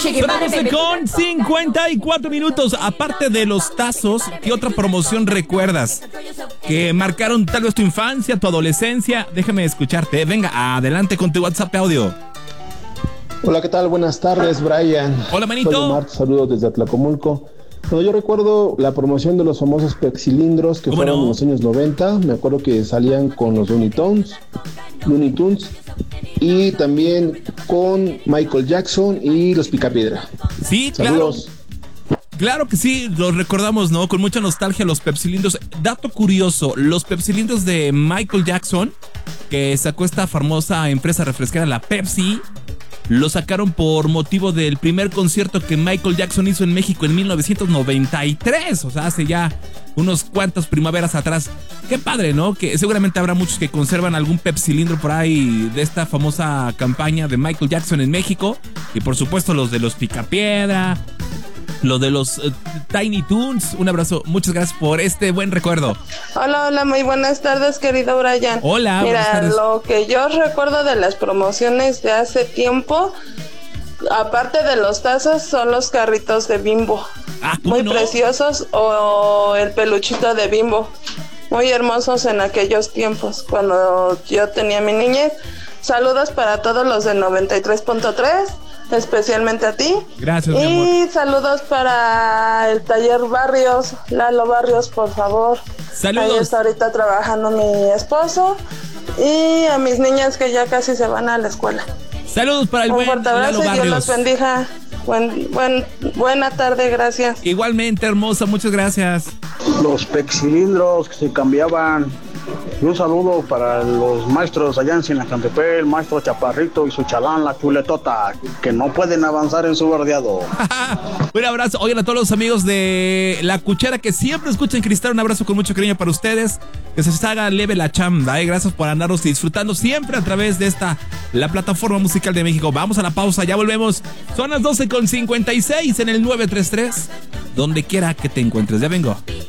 12 con 54 minutos. Aparte de los tazos, ¿qué otra promoción recuerdas? Que marcaron tal vez tu infancia, tu adolescencia. Déjame escucharte. Venga, adelante con tu WhatsApp audio. Hola, ¿qué tal? Buenas tardes, Brian. Hola, manito. Soy Omar, saludos desde Atlacomulco. Bueno, yo recuerdo la promoción de los famosos pexilindros que fueron en los años 90. Me acuerdo que salían con los Looney Tunes y también con Michael Jackson y los Picapiedra. Sí, saludos. Claro que sí, los recordamos, ¿no? Con mucha nostalgia los pepsilindros. Dato curioso, los pepsilindros de Michael Jackson, que sacó esta famosa empresa refresquera, la Pepsi, lo sacaron por motivo del primer concierto que Michael Jackson hizo en México en 1993, o sea, hace ya unos cuantos primaveras atrás. Qué padre, ¿no? Que seguramente habrá muchos que conservan algún pepsilindro por ahí de esta famosa campaña de Michael Jackson en México. Y por supuesto los de los Picapiedra, lo de los Tiny Toons. Un abrazo, muchas gracias por este buen recuerdo. Hola, muy buenas tardes, querido Brian. Hola, mira, buenas tardes. Lo que yo recuerdo de las promociones de hace tiempo, aparte de los tazos, son los carritos de Bimbo. Muy preciosos, o el peluchito de Bimbo. Muy hermosos en aquellos tiempos, cuando yo tenía mi niñez. Saludos para todos los del 93.3. Especialmente a ti. Gracias, mi amor. Y saludos para el taller Barrios, Lalo Barrios, por favor. Saludos. Ahí está ahorita trabajando mi esposo. Y a mis niñas que ya casi se van a la escuela. Saludos para el buen fuerte abrazo Lalo y Dios Barrios. los bendiga. Buena tarde, gracias. Igualmente, hermosa, muchas gracias. Los pexilindros que se cambiaban. Y un saludo para los maestros allá en Sinacantepec, el maestro Chaparrito y su chalán, la chuletota, que no pueden avanzar en su verdeado. Un abrazo, oigan, a todos los amigos de La Cuchara que siempre escuchan Cristal, un abrazo con mucho cariño para ustedes, que se les haga leve la chamba, gracias por andarnos disfrutando siempre a través de la plataforma musical de México. Vamos a la pausa, ya volvemos, son las 12:56 en el 933, donde quiera que te encuentres, ya vengo.